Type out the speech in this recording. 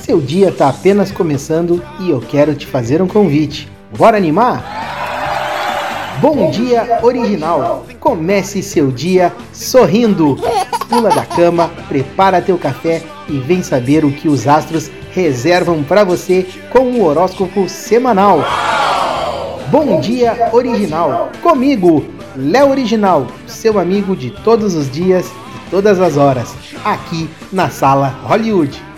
Seu dia está apenas começando e eu quero te fazer um convite. Bora animar? Bom dia original! Comece seu dia sorrindo! Pula da cama, prepara teu café e vem saber o que os astros reservam para você com o horóscopo semanal. Bom dia original! Comigo, Léo Original, seu amigo de todos os dias, de todas as horas, aqui na Sala Hollywood.